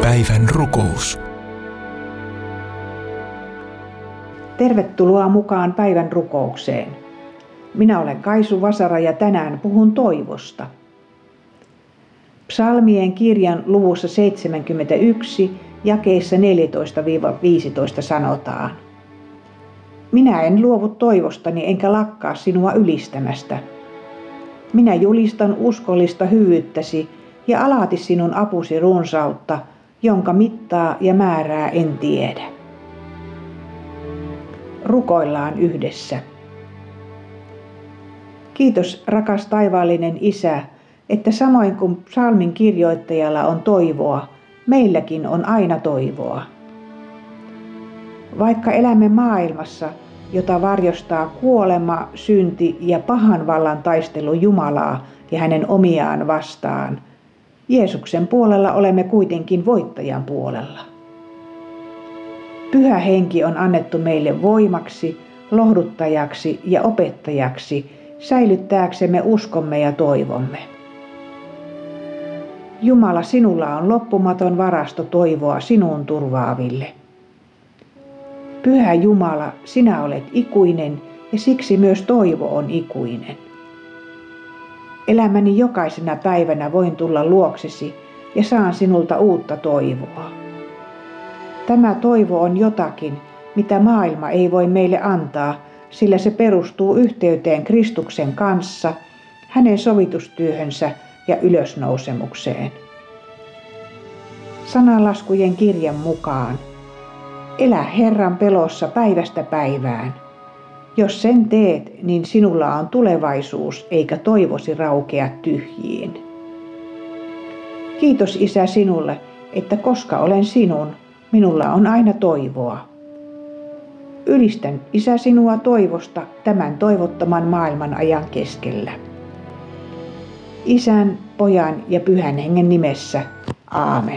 Päivän rukous. Tervetuloa mukaan päivän rukoukseen. Minä olen Kaisu Vasara ja tänään puhun toivosta. Psalmien kirjan luvussa 71 jakeissa 14-15 sanotaan: Minä en luovu toivostani enkä lakkaa sinua ylistämästä. Minä julistan uskollista hyvyyttäsi ja alati sinun apusi runsautta, jonka mittaa ja määrää en tiedä. Rukoillaan yhdessä. Kiitos, rakas taivaallinen Isä, että samoin kuin psalmin kirjoittajalla on toivoa, meilläkin on aina toivoa. Vaikka elämme maailmassa, jota varjostaa kuolema, synti ja pahan vallan taistelu Jumalaa ja hänen omiaan vastaan, Jeesuksen puolella olemme kuitenkin voittajan puolella. Pyhä Henki on annettu meille voimaksi, lohduttajaksi ja opettajaksi, säilyttääksemme uskomme ja toivomme. Jumala, sinulla on loppumaton varasto toivoa sinun turvaaville. Pyhä Jumala, sinä olet ikuinen ja siksi myös toivo on ikuinen. Elämäni jokaisena päivänä voin tulla luoksesi ja saan sinulta uutta toivoa. Tämä toivo on jotakin, mitä maailma ei voi meille antaa, sillä se perustuu yhteyteen Kristuksen kanssa, hänen sovitustyöhönsä ja ylösnousemukseen. Sananlaskujen kirjan mukaan: elä Herran pelossa päivästä päivään. Jos sen teet, niin sinulla on tulevaisuus eikä toivosi raukea tyhjiin. Kiitos Isä sinulle, että koska olen sinun, minulla on aina toivoa. Ylistän Isä sinua toivosta tämän toivottoman maailman ajan keskellä. Isän, Pojan ja Pyhän Hengen nimessä. Aamen.